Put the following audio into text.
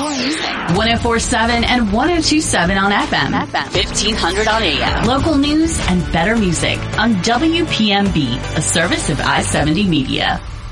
1047 and 1027 on FM. 1500 on AM. Local news and better music on WPMB, a service of I-70 Media.